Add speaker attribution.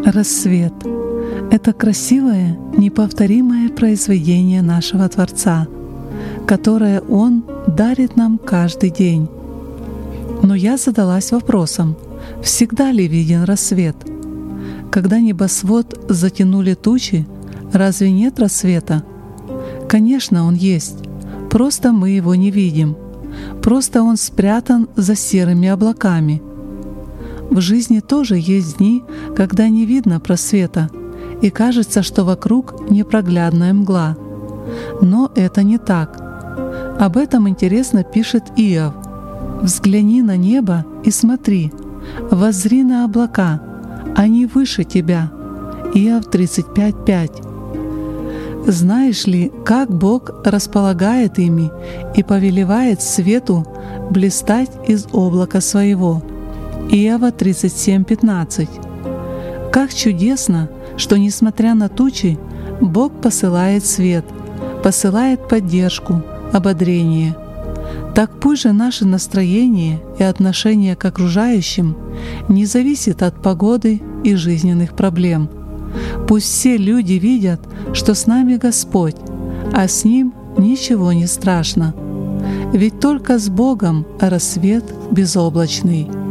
Speaker 1: Рассвет — это красивое, неповторимое произведение нашего Творца, которое Он дарит нам каждый день. Но я задалась вопросом, всегда ли виден рассвет? Когда небосвод затянули тучи, разве нет рассвета? Конечно, он есть, просто мы его не видим, просто он спрятан за серыми облаками. В жизни тоже есть дни, когда не видно просвета, и кажется, что вокруг непроглядная мгла. Но это не так. Об этом интересно пишет Иов. «Взгляни на небо и смотри, воззри на облака, они выше тебя». Иов 35:5. Знаешь ли, как Бог располагает ими и повелевает свету блистать из облака своего? Иова 37:15. Как чудесно, что, несмотря на тучи, Бог посылает свет, посылает поддержку, ободрение. Так пусть же наше настроение и отношение к окружающим не зависит от погоды и жизненных проблем. Пусть все люди видят, что с нами Господь, а с Ним ничего не страшно. Ведь только с Богом рассвет безоблачный.